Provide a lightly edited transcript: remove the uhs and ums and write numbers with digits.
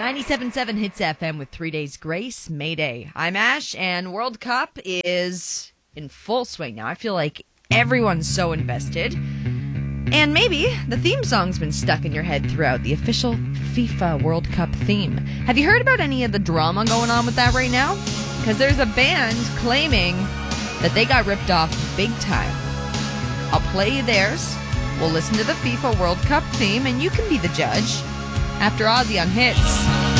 97.7 Hits FM with 3 Days Grace, Mayday. I'm Ash, and World Cup is in full swing now. I feel like everyone's so invested. And maybe the theme song's been stuck in your head throughout, the official FIFA World Cup theme. Have you heard about any of the drama going on with that right now? Because there's a band claiming that they got ripped off big time. I'll play you theirs. We'll listen to the FIFA World Cup theme, and you can be the judge. After Ozzy on Hits.